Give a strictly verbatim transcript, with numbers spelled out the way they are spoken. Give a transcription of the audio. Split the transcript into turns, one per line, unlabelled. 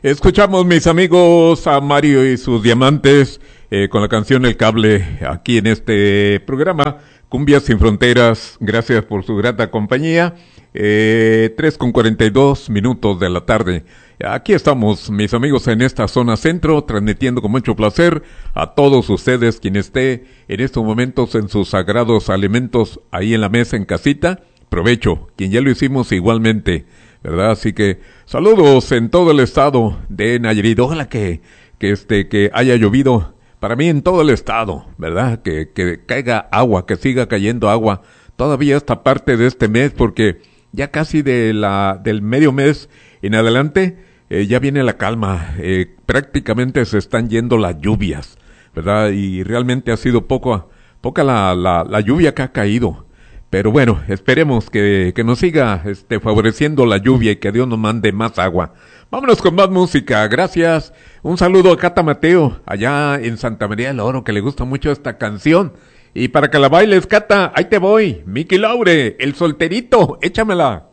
Escuchamos, mis amigos, a Mario y sus diamantes eh, con la canción El Cable aquí en este programa Cumbias Sin Fronteras. Gracias por su grata compañía. Eh, tres con cuarenta y dos minutos de la tarde. Aquí estamos, mis amigos, en esta zona centro, transmitiendo con mucho placer a todos ustedes, quien esté en estos momentos en sus sagrados alimentos ahí en la mesa en casita. Provecho, quien ya lo hicimos igualmente, ¿verdad? Así que saludos en todo el estado de Nayarit. Ojalá que, que este, que haya llovido para mí en todo el estado, ¿verdad? Que, que caiga agua, que siga cayendo agua todavía esta parte de este mes, porque ya casi de la, del medio mes en adelante, eh, ya viene la calma, eh, prácticamente se están yendo las lluvias, ¿verdad? Y realmente ha sido poco, poca la, la, la lluvia que ha caído. Pero bueno, esperemos que, que nos siga este, favoreciendo la lluvia y que Dios nos mande más agua. Vámonos con más música, gracias. Un saludo a Cata Mateo, allá en Santa María del Oro, que le gusta mucho esta canción. Y para que la bailes, Cata, ahí te voy. Miki Laure, el solterito, échamela.